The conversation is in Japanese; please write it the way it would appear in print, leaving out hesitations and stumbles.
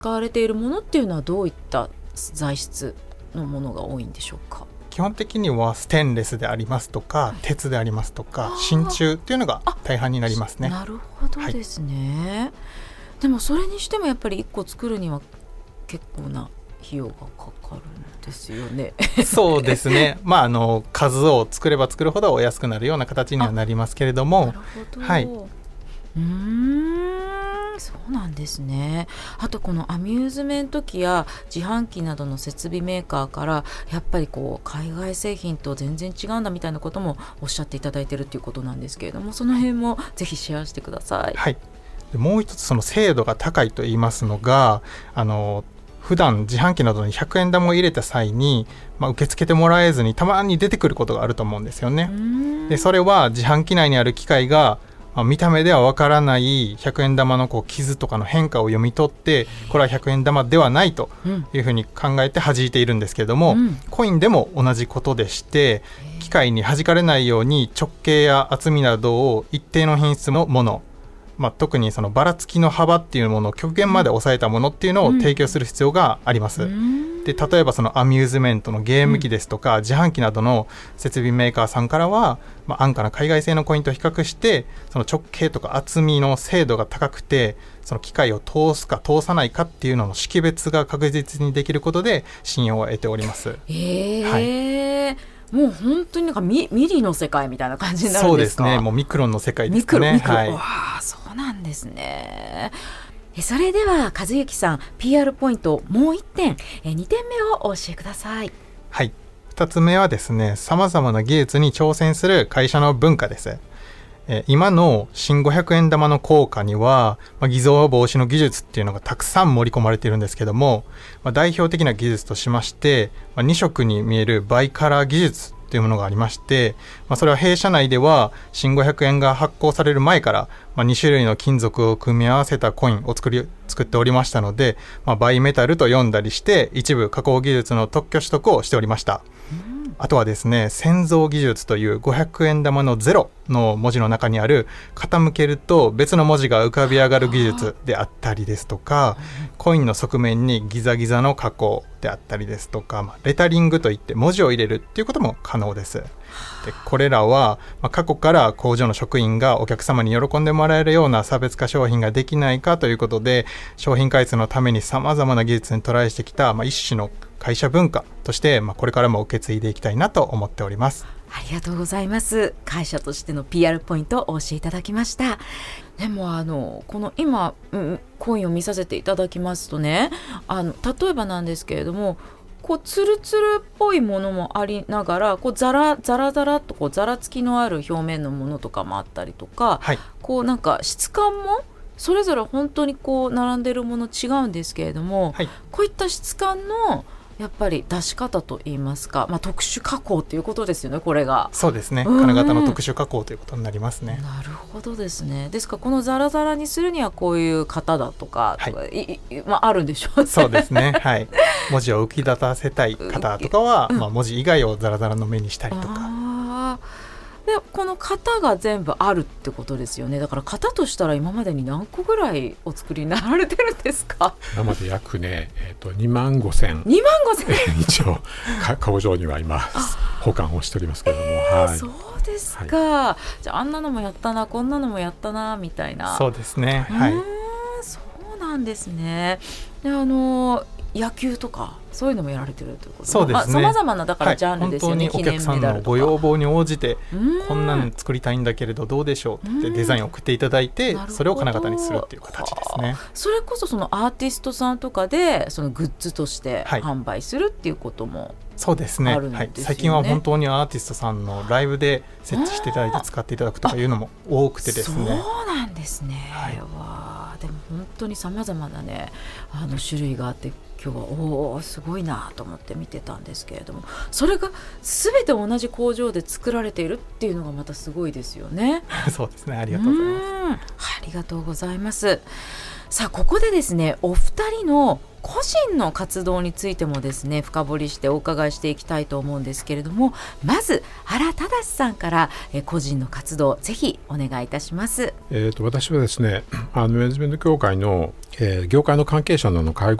使われているものっていうのはどういった材質のものが多いんでしょうか？ 基本的にはステンレスでありますとか、鉄でありますとか、真鍮っていうのが大半になりますね。 なるほどですね、でもそれにしてもやっぱり1個作るには結構な費用がかかるんですよね。 そうですね、数を作れば作るほどお安くなるような形にはなりますけれども。 なるほど、そうなんですね。あとこのアミューズメント機や自販機などの設備メーカーからやっぱり海外製品と全然違うんだみたいなこともおっしゃっていただいているということなんですけれども、その辺もぜひシェアしてください。 はい、でもう一つその精度が高いと言いますのが、普段自販機などに100円玉を入れた際に、受け付けてもらえずにたまに出てくることがあると思うんですよね。でそれは自販機内にある機械が見た目ではわからない100円玉の傷とかの変化を読み取って、これは100円玉ではないというふうに考えて弾いているんですけれども、コインでも同じことでして、機械に弾かれないように直径や厚みなどを一定の品質のもの、特にそのばらつきの幅っていうものを極限まで抑えたものっていうのを提供する必要があります。で例えばそのアミューズメントのゲーム機ですとか、自販機などの設備メーカーさんからは、安価な海外製のコインと比較してその直径とか厚みの精度が高くて、その機械を通すか通さないかっていうのの識別が確実にできることで信用を得ております。 もう本当になんかミリの世界みたいな感じになるんですか？ そうですね、もうミクロンの世界ですかね。 そうなんですね。それでは和幸さん、 PR ポイントもう1点、2点目をお教えください。 はい、2つ目はですね、さまざまな技術に挑戦する会社の文化です。今の新500円玉の硬貨には、偽造防止の技術っていうのがたくさん盛り込まれているんですけども、代表的な技術としまして、2色に見えるバイカラー技術というものがありまして、それは弊社内では新500円が発行される前から、2種類の金属を組み合わせたコインを作っておりましたので、バイメタルと呼んだりして一部加工技術の特許取得をしておりました。あとはですね、潜像技術という500円玉のゼロの文字の中にある傾けると別の文字が浮かび上がる技術であったりですとか、コインの側面にギザギザの加工であったりですとか、レタリングといって文字を入れるっていうことも可能です。でこれらは、過去から工場の職員がお客様に喜んでもらえるような差別化商品ができないかということで、商品開発のためにさまざまな技術にトライしてきた、一種の会社文化として、これからも受け継いでいきたいなと思っております。 ありがとうございます。会社としての PR ポイントをお教えいただきました。でもこの今、コインを見させていただきますとね、例えばなんですけれども、ツルツルっぽいものもありながら、ザラザラとザラつきのある表面のものとかもあったりとか、なんか質感もそれぞれ本当に並んでるもの違うんですけれども、こういった質感のやっぱり出し方といいますか、特殊加工ということですよね、これが。 そうですね、金型の特殊加工ということになりますね。 なるほどですね。ですからこのザラザラにするにはこういう型だとか、あるんでしょうね。 そうですね、文字を浮き立たせたい方とかは、文字以外をザラザラの目にしたりとか。 でこの型が全部あるってことですよね。だから型としたら今までに何個ぐらいお作りになられてるんですか？ 今まで約ね、2万5000一応工場には今保管をしておりますけれども、 そうですか、じゃああんなのもやったな、こんなのもやったなみたいな。 そうですね、 そうなんですね。で野球とかそういうのもやられてるということで、 そうですね、 様々なだからジャンルですよね。 本当にお客さんのご要望に応じて、こんなの作りたいんだけれどどうでしょうってデザインを送っていただいて、それを金型にするっていう形ですね。 それこそそのアーティストさんとかでそのグッズとして販売するっていうことも、 そうですね、最近は本当にアーティストさんのライブで設置していただいて使っていただくとかいうのも多くてですね。 そうなんですね、でも本当にさまざまなね、種類があって、今日はすごいなと思って見てたんですけれども、それが全て同じ工場で作られているっていうのがまたすごいですよね。 そうですね、ありがとうございます。 ありがとうございます。さあここでですね、お二人の個人の活動についてもですね深掘りしてお伺いしていきたいと思うんですけれども、まず原忠さんから個人の活動ぜひお願いいたします。 私はですねマネジメント協会の業界の関係者の会合